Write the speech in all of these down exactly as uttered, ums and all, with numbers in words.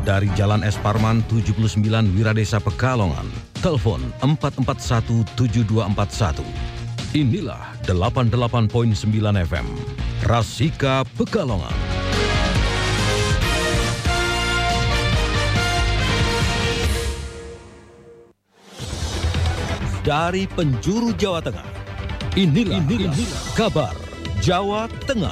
dari Jalan Es Parman tujuh puluh sembilan Wiradesa Pekalongan. Telepon empat empat satu tujuh dua empat satu. Inilah delapan puluh delapan koma sembilan F M, Rasika Pekalongan. Dari penjuru Jawa Tengah, inilah, inilah, inilah kabar Jawa Tengah.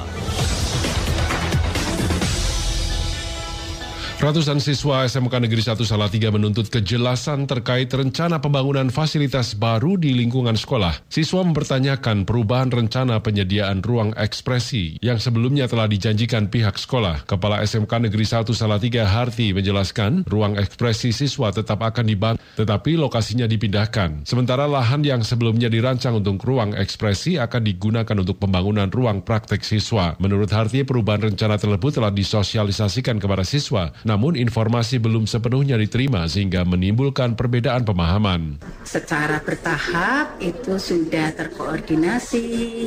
Ratusan siswa S M K Negeri satu Salatiga menuntut kejelasan terkait rencana pembangunan fasilitas baru di lingkungan sekolah. Siswa mempertanyakan perubahan rencana penyediaan ruang ekspresi yang sebelumnya telah dijanjikan pihak sekolah. Kepala S M K Negeri satu Salatiga Harti menjelaskan ruang ekspresi siswa tetap akan dibangun, tetapi lokasinya dipindahkan. Sementara lahan yang sebelumnya dirancang untuk ruang ekspresi akan digunakan untuk pembangunan ruang praktek siswa. Menurut Harti, perubahan rencana tersebut telah disosialisasikan kepada siswa. Namun informasi belum sepenuhnya diterima sehingga menimbulkan perbedaan pemahaman. Secara bertahap itu sudah terkoordinasi,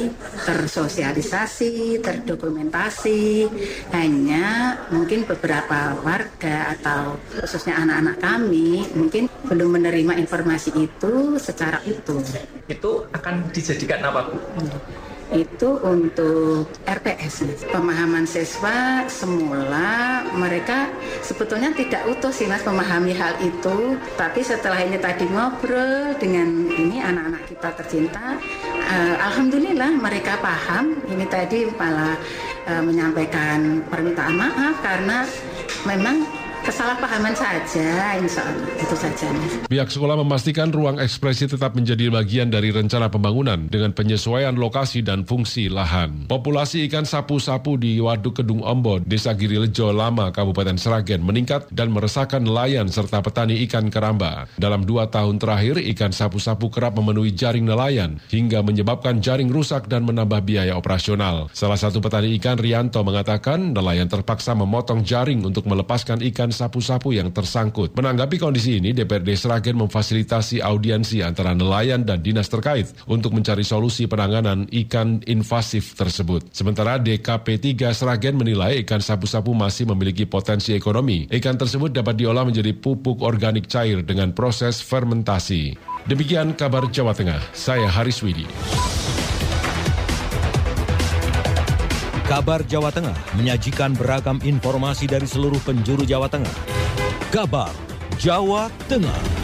tersosialisasi, terdokumentasi. Hanya mungkin beberapa warga atau khususnya anak-anak kami mungkin belum menerima informasi itu secara utuh. Itu akan dijadikan apa, Bu? Itu untuk R P S. Pemahaman siswa semula mereka sebetulnya tidak utuh sih Mas memahami hal itu, tapi setelah ini tadi ngobrol dengan ini anak-anak kita tercinta, uh, alhamdulillah mereka paham. Ini tadi malah uh, menyampaikan permintaan maaf karena memang kesalahpahaman saja, insya Allah, itu saja. Pihak sekolah memastikan ruang ekspresi tetap menjadi bagian dari rencana pembangunan dengan penyesuaian lokasi dan fungsi lahan. Populasi ikan sapu-sapu di Waduk Kedung Ombo, Desa Girilejo Lama, Kabupaten Sragen meningkat dan meresahkan nelayan serta petani ikan keramba. Dalam dua tahun terakhir, ikan sapu-sapu kerap memenuhi jaring nelayan hingga menyebabkan jaring rusak dan menambah biaya operasional. Salah satu petani ikan, Rianto, mengatakan nelayan terpaksa memotong jaring untuk melepaskan ikan sapu-sapu yang tersangkut. Menanggapi kondisi ini, D P R D Sragen memfasilitasi audiensi antara nelayan dan dinas terkait untuk mencari solusi penanganan ikan invasif tersebut. Sementara D K P tiga Sragen menilai ikan sapu-sapu masih memiliki potensi ekonomi. Ikan tersebut dapat diolah menjadi pupuk organik cair dengan proses fermentasi. Demikian kabar Jawa Tengah. Saya Haris Widi. Kabar Jawa Tengah menyajikan beragam informasi dari seluruh penjuru Jawa Tengah. Kabar Jawa Tengah.